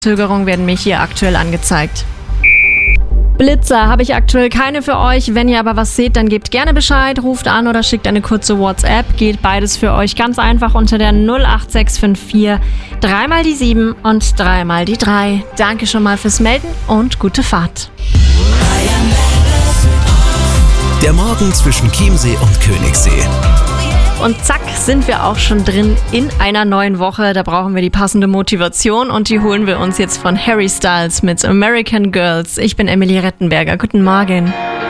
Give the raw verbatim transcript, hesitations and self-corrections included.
Verzögerungen werden mir hier aktuell angezeigt. Blitzer habe ich aktuell keine für euch. Wenn ihr aber was seht, dann gebt gerne Bescheid, ruft an oder schickt eine kurze WhatsApp. Geht beides für euch ganz einfach unter der null acht sechs fünf vier, dreimal die sieben und dreimal die drei. Danke schon mal fürs Melden und gute Fahrt. Der Morgen zwischen Chiemsee und Königssee. Und zack, sind wir auch schon drin in einer neuen Woche. Da brauchen wir die passende Motivation und die holen wir uns jetzt von Harry Styles mit American Girls. Ich bin Emily Rettenberger. Guten Morgen.